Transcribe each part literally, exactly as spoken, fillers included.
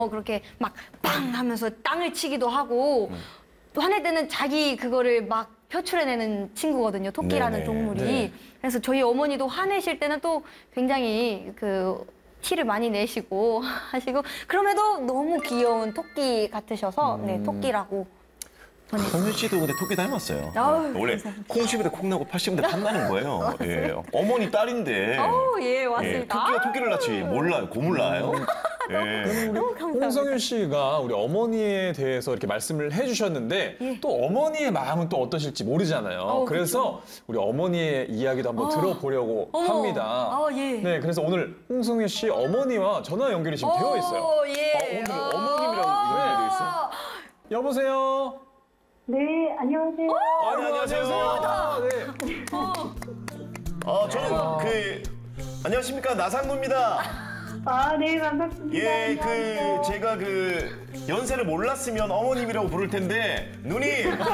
그렇게 막 빵 하면서 땅을 치기도 하고 음. 또 화낼 때는 자기 그거를 막 표출해내는 친구거든요. 토끼라는 네네. 동물이. 네. 그래서 저희 어머니도 화내실 때는 또 굉장히 그 티를 많이 내시고 하시고 그럼에도 너무 귀여운 토끼 같으셔서 음. 네, 토끼라고. 성윤 씨도 근데 토끼 닮았어요. 아우, 원래 감사합니다. 콩 씹을 때 콩 나고 팥 씹을 때 팥 나는 거예요. 예. 어머니 딸인데. 오, 예, 맞습니다. 예, 토끼가 토끼를 낳지 몰라요. 고몰라요. 예. 우리 홍성윤 씨가 우리 어머니에 대해서 이렇게 말씀을 해주셨는데 예. 또 어머니의 마음은 또 어떠실지 모르잖아요. 어, 그래서 그렇죠. 우리 어머니의 이야기도 한번 어. 들어보려고 어머. 합니다. 아, 예. 네, 그래서 오늘 홍성윤 씨 어머니와 전화 연결이 지금 오, 되어 있어요. 예. 아, 오늘 아. 어머님이랑 연결되어 있어요. 여보세요. 네, 안녕하세요. 아, 안녕하세요. 안녕하세요. 네. 어, 저는 아. 그 안녕하십니까 나상구입니다. 아, 네, 반갑습니다. 예, 그 제가 그 연세를 몰랐으면 어머님이라고 부를 텐데 누님,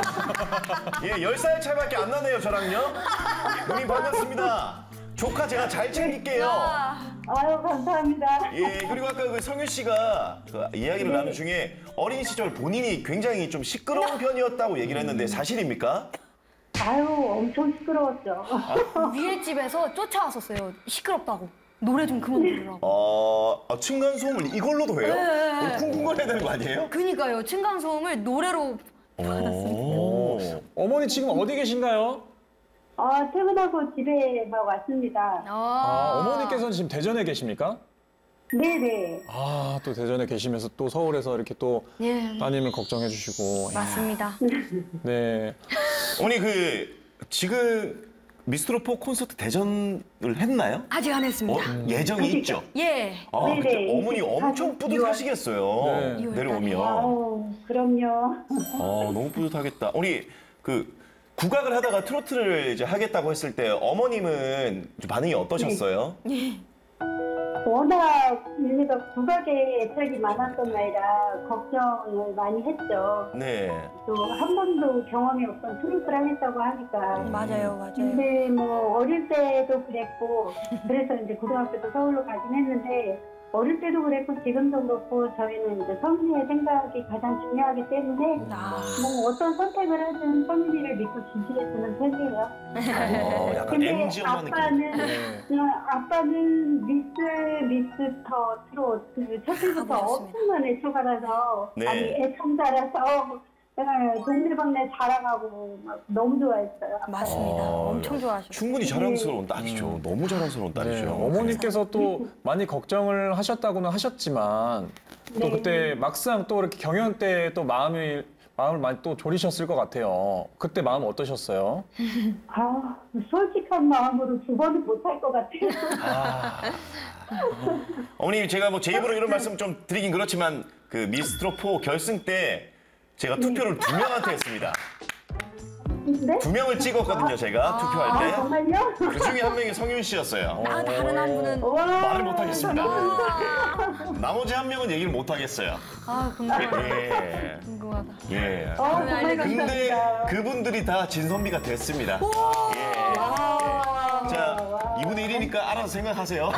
예, 열 살 차이밖에 안 나네요, 저랑요. 누님 반갑습니다. 조카 제가 잘 챙길게요. 아유, 감사합니다. 예, 그리고 아까 그 성윤 씨가 그 이야기를 네. 나눈 중에 어린 시절 본인이 굉장히 좀 시끄러운 편이었다고 얘기를 했는데 사실입니까? 아유, 엄청 시끄러웠죠. 아, 위에 집에서 쫓아왔었어요. 시끄럽다고. 노래 좀 그만 부르라고. 어, 아, 층간소음을 이걸로도 해요? 네. 우리 쿵쿵거려야 되는 거 아니에요? 그니까요. 층간소음을 노래로 받았습니다. 어머니 지금 어디 계신가요? 아, 퇴근하고 집에 막 왔습니다. 아, 아, 어머니께서는 지금 대전에 계십니까? 네네. 아, 또 대전에 계시면서 또 서울에서 이렇게 또 예. 따님을 걱정해 주시고. 맞습니다. 네. 어머니 그 지금 미스트롯 콘서트 대전을 했나요? 아직 안 했습니다. 어? 예정이 아직... 있죠? 예. 아, 네네. 그때 어머니 엄청 뿌듯하시겠어요. 네. 내려오면. 아우, 그럼요. 아, 너무 뿌듯하겠다. 우리 그 국악을 하다가 트로트를 이제 하겠다고 했을 때 어머님은 반응이 어떠셨어요? 예. 워낙 윤희가 국악에 애착이 많았던 나이라 걱정을 많이 했죠. 네. 또 한 번도 경험이 없던 트로트를 하겠다고 하니까. 음. 맞아요, 맞아요. 근데 뭐 어릴 때도 그랬고 그래서 이제 고등학교도 서울로 가긴 했는데 어릴 때도 그랬고 지금도 그렇고 저희는 이제 성민이의 생각이 가장 중요하기 때문에 아. 뭐 어떤 선택을 하든 성민이를 믿고 지지해주는 편이에요. 어, 약간 근데 엠지 엄마 아빠는 느낌. 네. 그냥 아빠는 미스 미스터 트롯 그 첫째부터 아, 엄청난 애초가라서 네. 아니 애청자라서 동네방네 자랑하고 막 너무 좋아했어요. 맞습니다. 어, 엄청 좋아하시고. 충분히 자랑스러운 딸이죠. 음. 너무 자랑스러운 딸이죠. 네, 어머니께서 또 많이 걱정을 하셨다고는 하셨지만 또 네. 그때 막상 또 이렇게 경연 때 또 마음이 마음을 많이 또 졸이셨을 것 같아요. 그때 마음 어떠셨어요? 아, 솔직한 마음으로 두 번은 못할 것 같아요. 아. 어머님 제가 뭐 제 입으로 이런 말씀 좀 드리긴 그렇지만 그 미스트롯 포 결승 때 제가 투표를 두 명한테 했습니다. 네? 두 명을 찍었거든요, 제가 아, 투표할 때. 정말요? 그 중에 한 명이 성윤 씨였어요. 아, 다른 한 분은. 와, 말을 못 하겠습니다. 감사합니다. 나머지 한 명은 얘기를 못 하겠어요. 아, 궁금하다. 예. 궁금하다. 예. 어, 정말 근데 감사합니다. 그분들이 다 진선미가 됐습니다. 예. 와, 자, 와. 이분의 일이니까 알아서 생각하세요.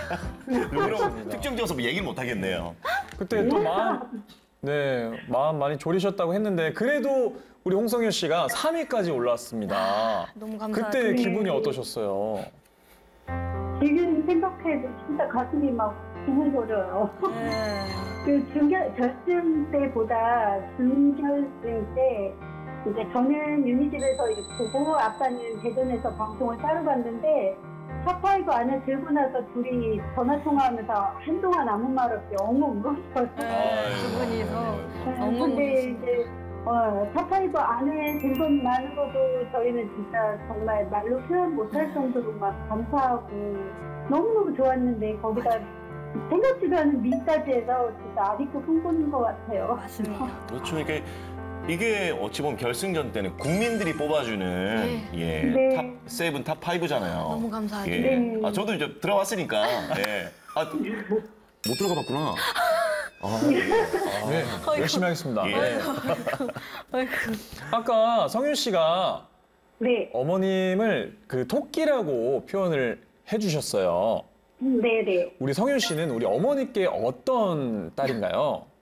그럼 특정 지어서 뭐 얘기를 못 하겠네요. 그때 또 마음 네 마음 많이 졸이셨다고 했는데 그래도 우리 홍성윤 씨가 삼 위까지 올라왔습니다. 너무 감사하죠. 그때 기분이 어떠셨어요? 지금 생각해도 진짜 가슴이 막 두근거려요. 네. 그 준결, 결승 때보다 준결승 때 이제 저는 유니집에서 이렇게 보고 아빠는 대전에서 방송을 따로 봤는데 탑파이브 안에 들고 나서 둘이 전화 통화하면서 한동안 아무 말 없이 엉엉 울었어요. 네, 두 분이서 네, 엉엉 근데 울었어요. 이제 어, 탑파이브 안에 든 것만으로도 저희는 진짜 정말 말로 표현 못할 정도로 막 감사하고 너무너무 좋았는데 거기다 생각지도 않은 미까지 해서 진짜 아직도 꿈꾸는 것 같아요. 맞습니다. 그렇죠. 이게 이게 어찌 보면 결승전 때는 국민들이 뽑아주는 예, 네. 탑 세븐, 탑 파이브잖아요. 너무 감사하죠. 예. 네. 아, 저도 이제 들어왔으니까. 예. 아, 못 들어가 봤구나. 아, 예. 아, 네, 열심히 하겠습니다. 예. 네. 아이고. 아까 성윤 씨가 네. 어머님을 그 토끼라고 표현을 해주셨어요. 네네. 우리 성윤 씨는 우리 어머니께 어떤 딸인가요?